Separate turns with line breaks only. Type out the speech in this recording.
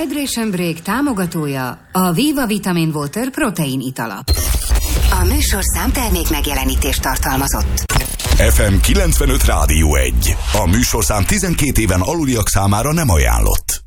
Hydration Break támogatója a Viva Vitamin Water protein italap.
A műsor számtermék megjelenítést tartalmazott.
FM 95 Rádió 1. A műsorszám 12 éven aluliak számára nem ajánlott.